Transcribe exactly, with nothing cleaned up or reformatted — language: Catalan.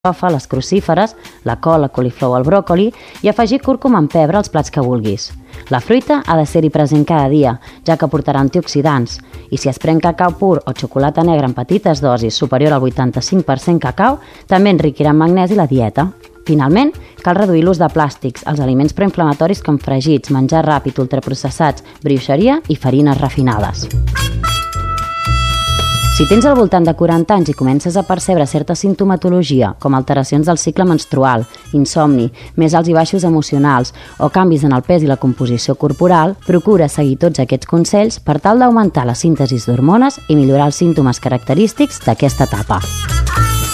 l'estrofa, les crucíferes, la col, la coliflor o el bròcoli i afegir cúrcuma en pebre als plats que vulguis. La fruita ha de ser-hi present cada dia, ja que portarà antioxidants, i si es pren cacau pur o xocolata negra en petites dosis superior al vuitanta-cinc per cent cacau, també enriquirà en magnesi la dieta. Finalment, cal reduir l'ús de plàstics, els aliments preinflamatoris com fregits, menjar ràpid, ultraprocessats, brioixeria i farines refinades. Si tens al voltant de quaranta anys i comences a percebre certa sintomatologia, com alteracions del cicle menstrual, insomni, més alts i baixos emocionals o canvis en el pes i la composició corporal, procura seguir tots aquests consells per tal d'augmentar la síntesi d'hormones i millorar els símptomes característics d'aquesta etapa.